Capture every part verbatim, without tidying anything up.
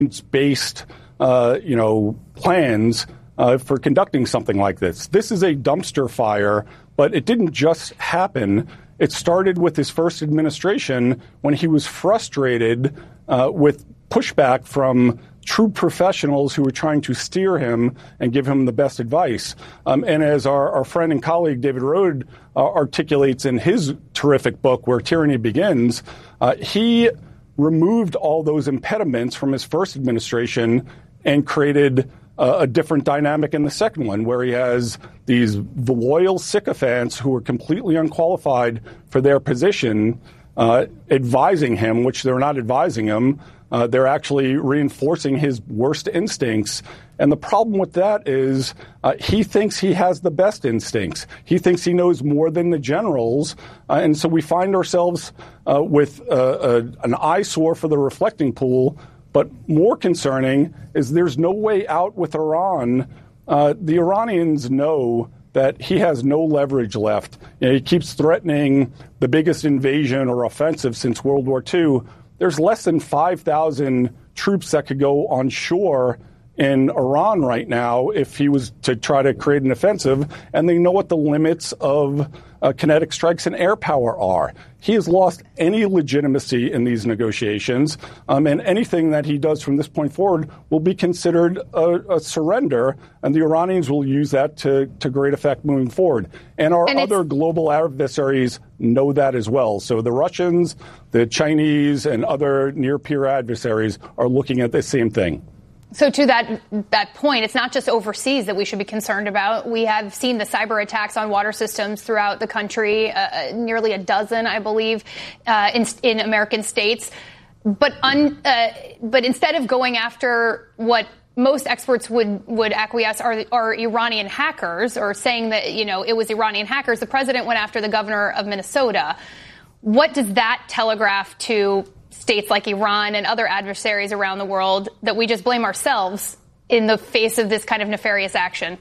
based, uh, you know, plans uh, for conducting something like this. This is a dumpster fire, but it didn't just happen. It started with his first administration when he was frustrated uh, with pushback from true professionals who were trying to steer him and give him the best advice. Um, and as our, our friend and colleague David Rode uh, articulates in his terrific book, Where Tyranny Begins, uh, he removed all those impediments from his first administration and created uh, a different dynamic in the second one, where he has these loyal sycophants who are completely unqualified for their position uh, advising him, which they're not advising him. Uh, they're actually reinforcing his worst instincts. And the problem with that is uh, he thinks he has the best instincts. He thinks he knows more than the generals. Uh, and so we find ourselves uh, with uh, a, an eyesore for the reflecting pool. But more concerning is there's no way out with Iran. Uh, the Iranians know that he has no leverage left. You know, he keeps threatening the biggest invasion or offensive since World War Two. There's less than five thousand troops that could go on shore in Iran right now if he was to try to create an offensive, and they know what the limits of uh, kinetic strikes and air power are. He has lost any legitimacy in these negotiations, um, and anything that he does from this point forward will be considered a, a surrender, and the Iranians will use that to, to great effect moving forward. And our and other global adversaries know that as well. So the Russians, the Chinese, and other near-peer adversaries are looking at the same thing. So to that that point, it's not just overseas that we should be concerned about. We have seen the cyber attacks on water systems throughout the country, uh, nearly a dozen, I believe, uh, in, in American states. But un, uh, but instead of going after what most experts would, would acquiesce are, are Iranian hackers, or saying that, you know, it was Iranian hackers, the president went after the governor of Minnesota. What does that telegraph to states like Iran and other adversaries around the world, that we just blame ourselves in the face of this kind of nefarious action?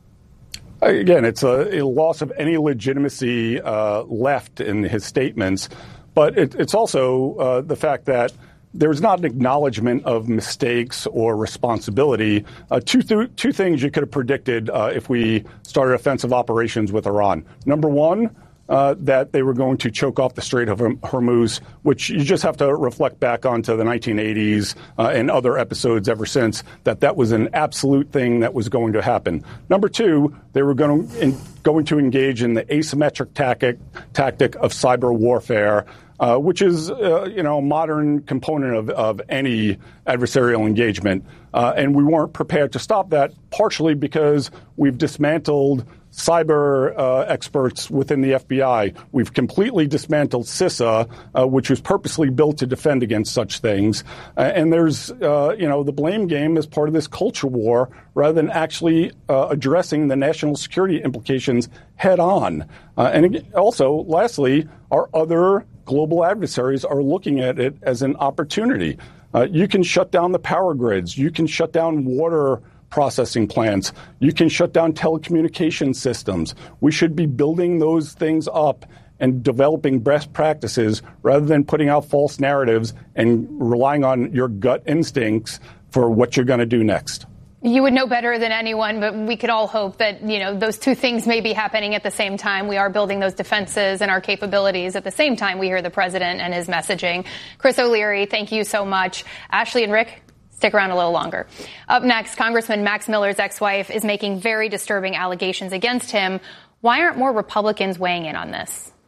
Again, it's a, a loss of any legitimacy uh, left in his statements. But it, it's also uh, the fact that there's not an acknowledgement of mistakes or responsibility. Uh, two, th- two things you could have predicted uh, if we started offensive operations with Iran. Number one, Uh, that they were going to choke off the Strait of Hormuz, which you just have to reflect back onto the nineteen eighties uh, and other episodes ever since, that that was an absolute thing that was going to happen. Number two, they were going to, in, going to engage in the asymmetric tactic, tactic of cyber warfare, uh, which is, uh, you know, a modern component of, of any adversarial engagement. Uh, and we weren't prepared to stop that, partially because we've dismantled cyber uh, experts within the F B I. We've completely dismantled CISA, uh, which was purposely built to defend against such things. Uh, and there's, uh, you know, the blame game is part of this culture war rather than actually uh, addressing the national security implications head on. Uh, and also, lastly, our other global adversaries are looking at it as an opportunity. Uh, you can shut down the power grids. You can shut down water processing plants. You can shut down telecommunication systems. We should be building those things up and developing best practices rather than putting out false narratives and relying on your gut instincts for what you're going to do next. You would know better than anyone, but we could all hope that, you know, those two things may be happening at the same time. We are building those defenses and our capabilities at the same time we hear the president and his messaging. Chris O'Leary, thank you so much. Ashley and Rick, stick around a little longer. Up next, Congressman Max Miller's ex-wife is making very disturbing allegations against him. Why aren't more Republicans weighing in on this?